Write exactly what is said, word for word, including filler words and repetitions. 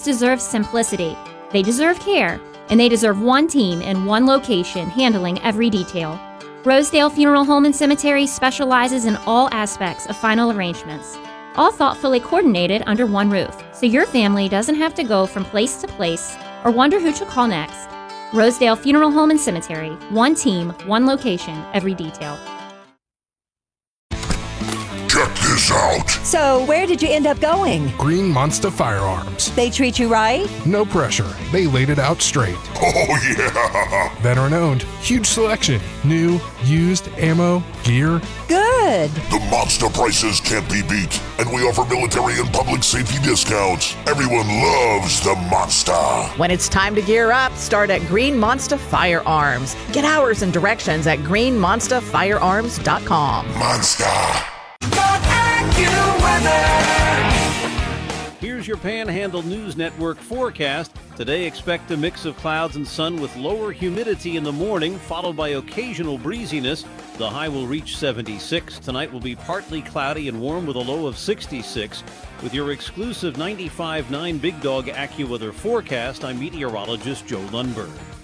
deserve simplicity. They deserve care, and they deserve one team in one location handling every detail. Rosedale Funeral Home and Cemetery specializes in all aspects of final arrangements, all thoughtfully coordinated under one roof, so your family doesn't have to go from place to place or wonder who to call next. Rosedale Funeral Home and Cemetery, one team, one location, every detail. Check this out. So, where did you end up going? Green Monster Firearms. They treat you right? No pressure. They laid it out straight. Oh, yeah. Veteran owned. Huge selection. New, used, ammo, gear. Good. The monster prices can't be beat, and we offer military and public safety discounts. Everyone loves the monster. When it's time to gear up, start at Green Monster Firearms. Get hours and directions at green monster firearms dot com. Monster. Here's your Panhandle News Network forecast. Today, expect a mix of clouds and sun with lower humidity in the morning, followed by occasional breeziness. The high will reach seventy-six. Tonight will be partly cloudy and warm with a low of sixty-six. With your exclusive ninety-five point nine Big Dog AccuWeather forecast, I'm meteorologist Joe Lundberg.